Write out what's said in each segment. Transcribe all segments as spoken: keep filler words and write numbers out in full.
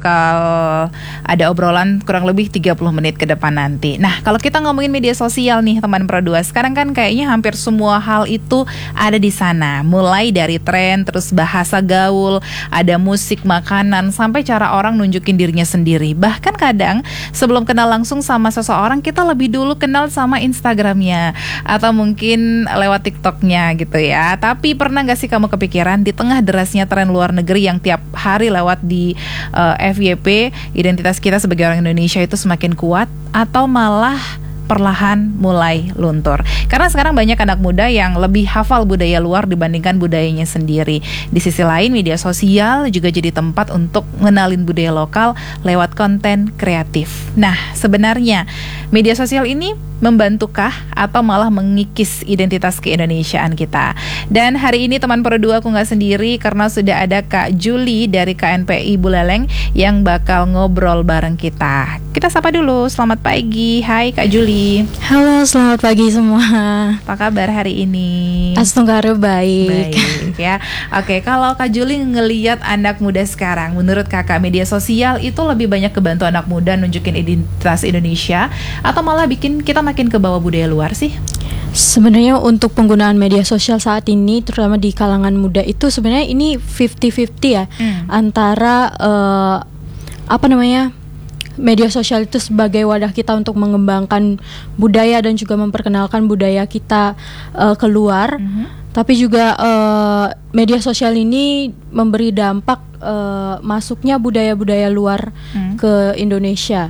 bakal ada obrolan kurang lebih tiga puluh menit ke depan nanti. Nah, kalau kita ngomongin media sosial nih teman Pro dua, sekarang kan kayaknya hampir semua hal itu ada di sana. Mulai dari tren, terus bahasa gaul, ada musik, makanan, sampai cara orang nunjukin dirinya sendiri. Bahkan kadang sebelum kenal langsung sama seseorang, kita lebih dulu kenal sama Instagramnya atau mungkin lewat TikToknya gitu ya. Tapi pernah gak sih kamu kepikiran di tengah derasnya tren luar negeri yang tiap hari lewat di uh, F Y P, identitas kita sebagai orang Indonesia itu semakin kuat atau malah perlahan mulai luntur? Karena sekarang banyak anak muda yang lebih hafal budaya luar dibandingkan budayanya sendiri. Di sisi lain, media sosial juga jadi tempat untuk ngenalin budaya lokal lewat konten kreatif. Nah, sebenarnya media sosial ini membantukah atau malah mengikis identitas keindonesiaan kita? Dan hari ini teman Pro dua aku nggak sendiri karena sudah ada Kak Julie dari K N P I Buleleng yang bakal ngobrol bareng kita. Kita sapa dulu. Selamat pagi. Hai Kak Julie. Halo, selamat pagi semua. Apa kabar hari ini? Astunggaru baik. Baik ya. Oke, kalau Kak Julie ngelihat anak muda sekarang, menurut Kakak media sosial itu lebih banyak kebantu anak muda nunjukin identitas Indonesia atau malah bikin kita makin ke bawah budaya luar sih? Sebenarnya untuk penggunaan media sosial saat ini, terutama di kalangan muda itu sebenarnya ini fifty fifty ya, hmm. antara uh, apa namanya media sosial itu sebagai wadah kita untuk mengembangkan budaya dan juga memperkenalkan budaya kita uh, keluar. Hmm. Tapi juga uh, media sosial ini memberi dampak uh, masuknya budaya-budaya luar hmm. ke Indonesia.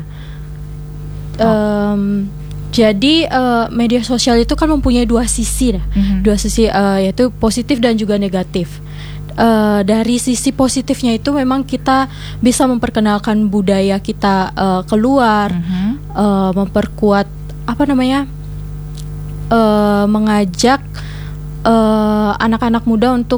Oh. Um, Jadi uh, media sosial itu kan mempunyai dua sisi, mm-hmm. dua sisi uh, yaitu positif dan juga negatif. Uh, dari sisi positifnya itu memang kita bisa memperkenalkan budaya kita uh, keluar, mm-hmm. uh, memperkuat apa namanya, uh, mengajak uh, anak-anak muda untuk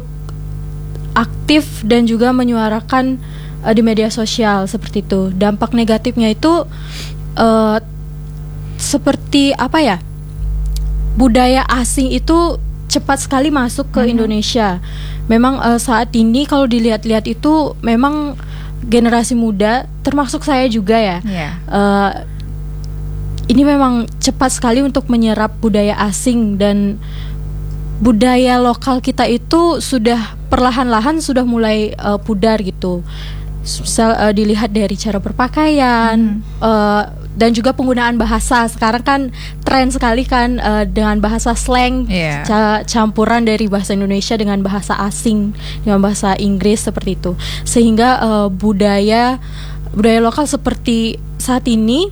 aktif dan juga menyuarakan uh, di media sosial seperti itu. Dampak negatifnya itu uh, seperti apa ya, budaya asing itu cepat sekali masuk ke mm-hmm. Indonesia. Memang uh, saat ini kalau dilihat-lihat itu memang generasi muda, termasuk saya juga ya, yeah. uh, ini memang cepat sekali untuk menyerap budaya asing, dan budaya lokal kita itu sudah perlahan-lahan sudah mulai uh, pudar gitu. Misal uh, dilihat dari cara berpakaian, hmm. uh, dan juga penggunaan bahasa. Sekarang kan tren sekali kan uh, dengan bahasa slang, yeah. ca- campuran dari bahasa Indonesia dengan bahasa asing, dengan bahasa Inggris seperti itu. Sehingga uh, budaya budaya lokal seperti saat ini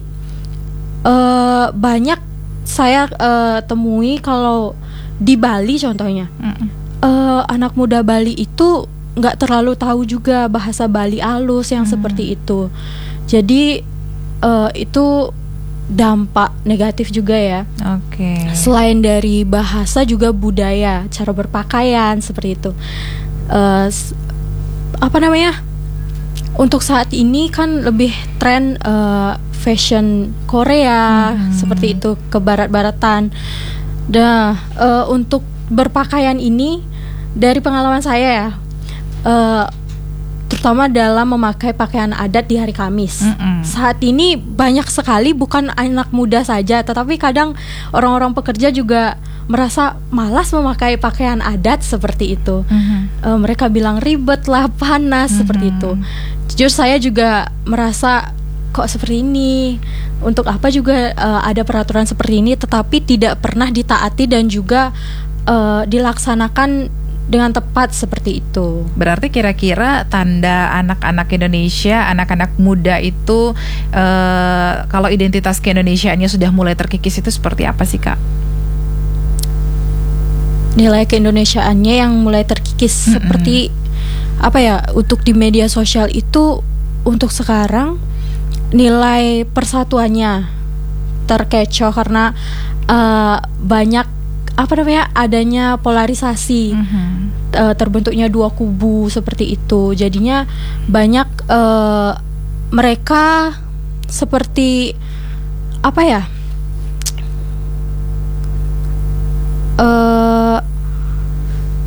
uh, banyak saya uh, temui kalau di Bali contohnya, mm. uh, anak muda Bali itu nggak terlalu tahu juga bahasa Bali alus yang hmm. seperti itu. Jadi uh, itu dampak negatif juga ya. Oke. Okay. Selain dari bahasa juga budaya, cara berpakaian seperti itu. Uh, apa namanya? Untuk saat ini kan lebih tren uh, fashion Korea hmm. seperti itu, ke barat-baratan. Nah, uh, untuk berpakaian ini dari pengalaman saya ya. Uh, terutama dalam memakai pakaian adat di hari Kamis. Mm-mm. Saat ini banyak sekali, bukan anak muda saja, tetapi kadang orang-orang pekerja juga merasa malas memakai pakaian adat seperti itu. Mm-hmm. uh, Mereka bilang ribet lah, panas, mm-hmm. seperti itu. Jujur saya juga merasa kok seperti ini, untuk apa juga uh, ada peraturan seperti ini tetapi tidak pernah ditaati dan juga uh, dilaksanakan dengan tepat seperti itu. Berarti kira-kira tanda anak-anak Indonesia, anak-anak muda itu uh, kalau identitas keindonesiaannya sudah mulai terkikis itu seperti apa sih Kak? Nilai keindonesiaannya yang mulai terkikis mm-hmm. seperti apa ya, untuk di media sosial itu untuk sekarang nilai persatuannya terkecoh karena uh, banyak apa namanya adanya polarisasi, mm-hmm. uh, terbentuknya dua kubu seperti itu. Jadinya banyak uh, mereka seperti apa ya, uh,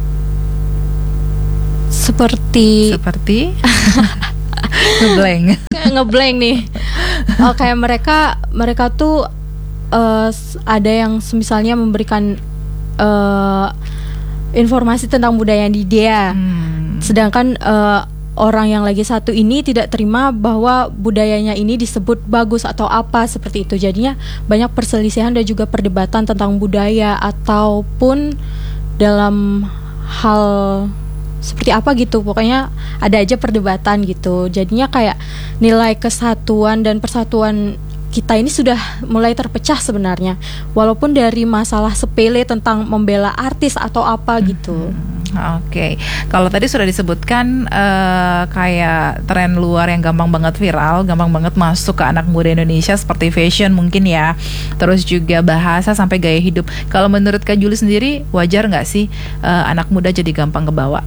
seperti seperti ngeblank. ngeblank nih. Oh, kayak mereka mereka tuh uh, ada yang misalnya memberikan uh, informasi tentang budaya di dia, hmm. sedangkan uh, orang yang lagi satu ini tidak terima bahwa budayanya ini disebut bagus atau apa seperti itu. Jadinya banyak perselisihan dan juga perdebatan tentang budaya ataupun dalam hal seperti apa gitu. Pokoknya ada aja perdebatan gitu. Jadinya kayak nilai kesatuan dan persatuan kita ini sudah mulai terpecah sebenarnya. Walaupun dari masalah sepele tentang membela artis atau apa gitu. Hmm. Oke, okay. Kalau tadi sudah disebutkan uh, kayak tren luar yang gampang banget viral, gampang banget masuk ke anak muda Indonesia seperti fashion mungkin ya, terus juga bahasa sampai gaya hidup. Kalau menurut Kak Juli sendiri, wajar nggak sih uh, anak muda jadi gampang kebawa?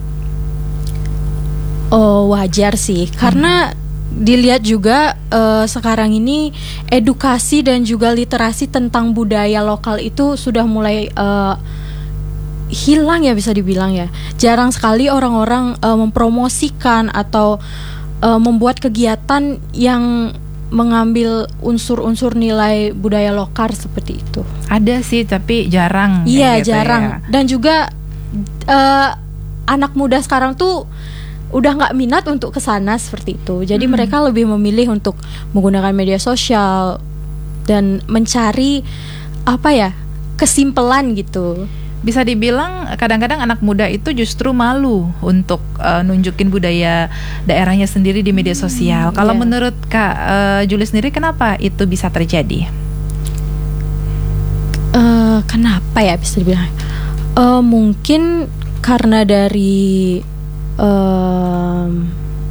Oh, wajar sih, karena hmm. dilihat juga uh, sekarang ini edukasi dan juga literasi tentang budaya lokal itu sudah mulai uh, hilang ya, bisa dibilang ya. Jarang sekali orang-orang uh, mempromosikan atau uh, membuat kegiatan yang mengambil unsur-unsur nilai budaya lokal seperti itu. Ada sih tapi jarang. Iya, gitu jarang. Ya. Dan juga uh, anak muda sekarang tuh udah nggak minat untuk kesana seperti itu. Jadi hmm. mereka lebih memilih untuk menggunakan media sosial dan mencari apa ya, kesimpelan gitu. Bisa dibilang kadang-kadang anak muda itu justru malu untuk uh, nunjukin budaya daerahnya sendiri di media sosial. Hmm, Kalau yeah. menurut Kak uh, Juli sendiri, kenapa itu bisa terjadi? Uh, kenapa ya bisa dibilang? Uh, mungkin karena dari um,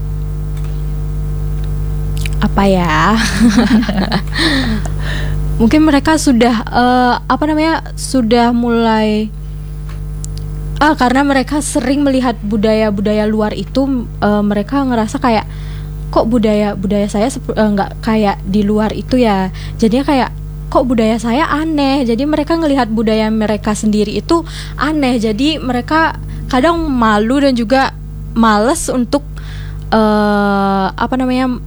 apa ya? Mungkin mereka sudah uh, apa namanya sudah mulai ah karena mereka sering melihat budaya-budaya luar itu, uh, mereka ngerasa kayak kok budaya budaya saya nggak uh, kayak di luar itu ya. Jadinya kayak kok budaya saya aneh. Jadi mereka ngelihat budaya mereka sendiri itu aneh. Jadi mereka kadang malu dan juga males untuk uh, apa namanya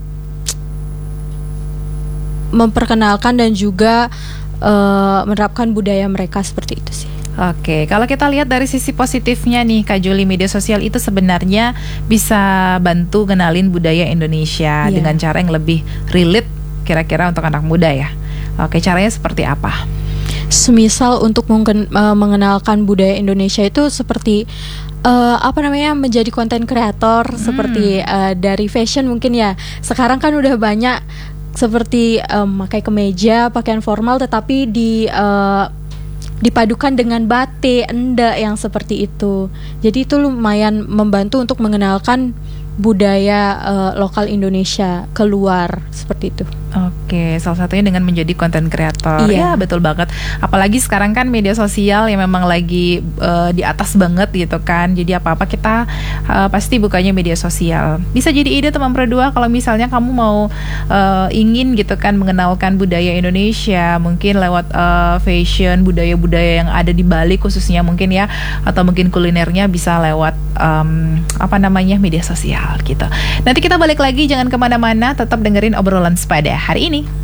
memperkenalkan dan juga uh, menerapkan budaya mereka seperti itu sih. Oke, kalau kita lihat dari sisi positifnya nih Kak Juli, media sosial itu sebenarnya bisa bantu kenalin budaya Indonesia yeah. dengan cara yang lebih relate kira-kira untuk anak muda ya. Oke, caranya seperti apa? Semisal untuk mungkin uh, mengenalkan budaya Indonesia itu seperti uh, apa namanya menjadi konten kreator, hmm. seperti uh, dari fashion mungkin ya. Sekarang kan udah banyak seperti um, pakai kemeja, pakaian formal tetapi di uh, dipadukan dengan batik, endek yang seperti itu. Jadi itu lumayan membantu untuk mengenalkan budaya uh, lokal Indonesia keluar seperti itu. Oke, salah satunya dengan menjadi konten kreator. Iya. Ya, betul banget. Apalagi sekarang kan media sosial yang memang lagi uh, di atas banget gitu kan. Jadi apa-apa kita uh, pasti bukanya media sosial. Bisa jadi ide teman berdua kalau misalnya kamu mau uh, ingin gitu kan mengenalkan budaya Indonesia, mungkin lewat uh, fashion, budaya-budaya yang ada di Bali khususnya mungkin ya, atau mungkin kulinernya bisa lewat um, apa namanya media sosial gitu. Nanti kita balik lagi, jangan kemana-mana, tetap dengerin obrolan sepada hari ini.